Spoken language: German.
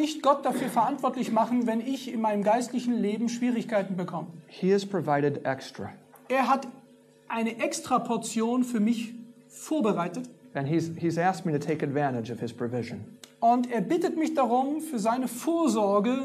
nicht Gott dafür verantwortlich machen, wenn ich in meinem geistlichen Leben Schwierigkeiten bekomme. He has provided extra. Er hat eine extra Portion für mich vorbereitet. And he's asked me to take advantage of his provision. Und er bittet mich darum, für seine Vorsorge